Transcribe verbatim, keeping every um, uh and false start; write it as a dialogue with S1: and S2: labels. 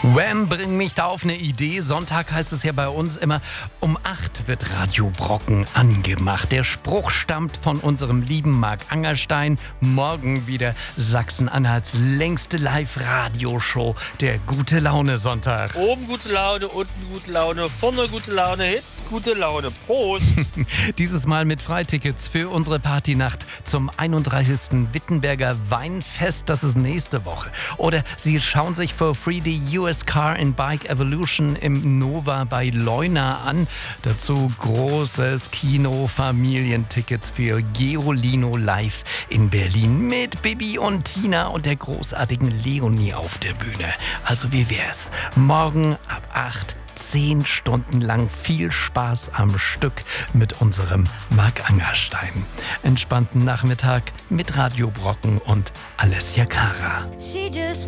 S1: Wham, bring mich da auf eine Idee. Sonntag heißt es ja bei uns immer, um acht wird Radio Brocken angemacht. Der Spruch stammt von unserem lieben Marc Angerstein. Morgen wieder Sachsen-Anhalts längste Live-Radio-Show, der Gute Laune Sonntag.
S2: Oben gute Laune, unten gute Laune, vorne gute Laune, hinten gute Laune. Prost!
S1: Dieses Mal mit Freitickets für unsere Partynacht zum einunddreißigsten Wittenberger Weinfest. Das ist nächste Woche. Oder Sie schauen sich for free die U S Car and Bike Evolution im Nova bei Leuna an. Dazu großes Kino, Familientickets für Geolino live in Berlin mit Bibi und Tina und der großartigen Leonie auf der Bühne. Also wie wär's? Morgen ab acht, zehn Stunden lang viel Spaß am Stück mit unserem Marc Angerstein. Entspannten Nachmittag mit Radio Brocken und Alessia Cara.